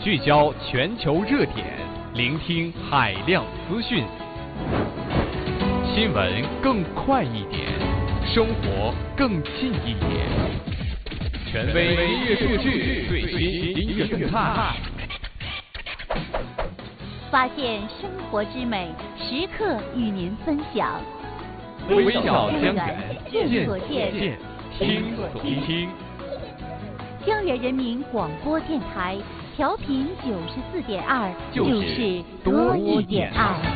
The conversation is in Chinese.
聚焦全球热点，聆听海量资讯。新闻更快一点，生活更近一点。权威音乐数据，最新音乐动态。 发现生活之美，时刻与您分享。 微小江源， 见所见， 听所听。 江源人民广播电台调频94.2，就是多一点爱。